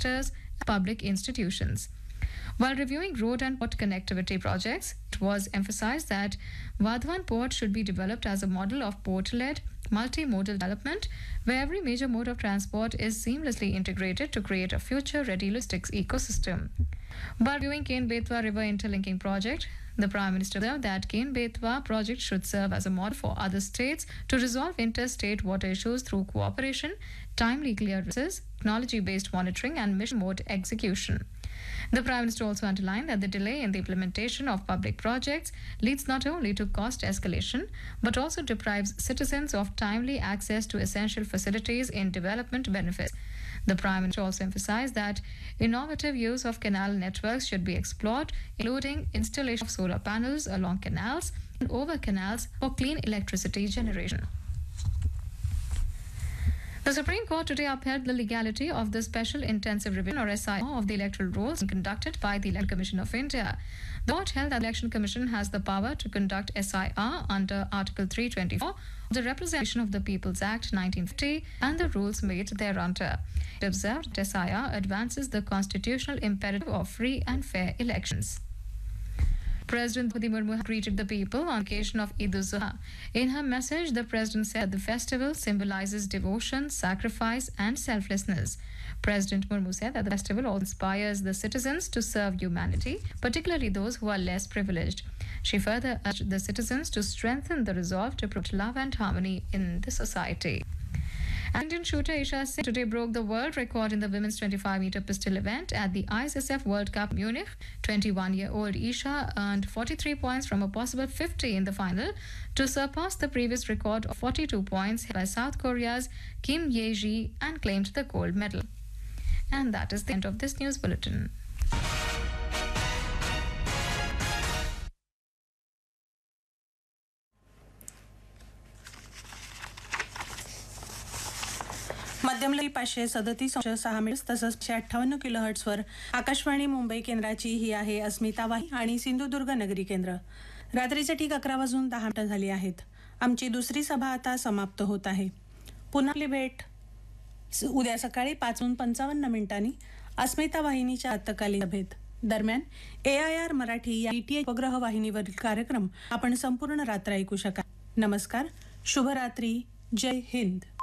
sectors, and public institutions. While reviewing road and port connectivity projects, it was emphasized that Vadhavan Port should be developed as a model of port-led, multimodal development where every major mode of transport is seamlessly integrated to create a future-ready logistics ecosystem. While reviewing Ken-Betwa River Interlinking Project, the Prime Minister observed that Ken-Betwa project should serve as a model for other states to resolve interstate water issues through cooperation, timely clearances, technology-based monitoring and mission mode execution. The Prime Minister also underlined that the delay in the implementation of public projects leads not only to cost escalation but also deprives citizens of timely access to essential facilities in development benefits. The Prime Minister also emphasized that innovative use of canal networks should be explored, including installation of solar panels along canals and over canals for clean electricity generation. The Supreme Court today upheld the legality of the Special Intensive Revision or SIR of the electoral rolls conducted by the Election Commission of India. The court held that the Election Commission has the power to conduct SIR under Article 324 of the Representation of the People's Act 1950 and the rules made thereunder. It observed that SIR advances the constitutional imperative of free and fair elections. President Draupadi Murmu greeted the people on occasion of Eid al-Zuha. In her message, the President said the festival symbolizes devotion, sacrifice and selflessness. President Murmu said that the festival also inspires the citizens to serve humanity, particularly those who are less privileged. She further urged the citizens to strengthen the resolve to promote love and harmony in the society. Indian shooter Isha Singh today broke the world record in the women's 25-meter pistol event at the ISSF World Cup Munich. 21-year-old Isha earned 43 points from a possible 50 in the final to surpass the previous record of 42 points held by South Korea's Kim Ye-ji and claimed the gold medal. And that is the end of this news bulletin. मध्यमलहरी 537.6 metres तसंच 58 किलोहर्ट्झवर आकाशवाणी मुंबई केंद्राची ही आहे अस्मिता वाहिनी आणि सिंधुदुर्ग नगरी केंद्र. रात्रीचे ठीक 11:10 झाली आहेत. आमची दुसरी सभा आता समाप्त होत आहे. पुन्हा आपली भेट उद्या सकाळी 5:55 अस्मिता वाहिनीच्या रात्रकालीन सभेत. दरम्यान AIR मराठी या DTH उपग्रह वाहिनीवरील कार्यक्रम आपण संपूर्ण रात्र ऐकू शकाल. नमस्कार, शुभरात्री, जय हिंद.